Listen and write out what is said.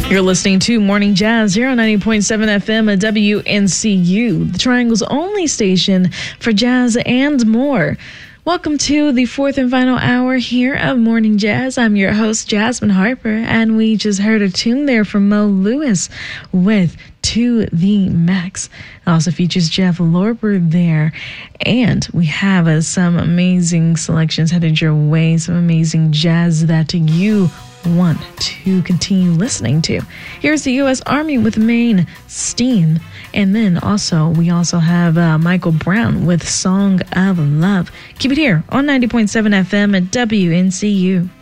You're listening to Morning Jazz here on 90.7 FM at WNCU, the Triangle's only station for jazz and more. Welcome to the fourth and final hour here of Morning Jazz. I'm your host, Jasmine Harper, and we just heard a tune there from Mo Lewis with To the Max. It also features Jeff Lorber there, and we have some amazing selections headed your way, some amazing jazz that you want to continue listening to. Here's the U.S. Army with Main Steam, and then we also have Michael Brown with Song of Love. Keep it here on 90.7 FM at WNCU.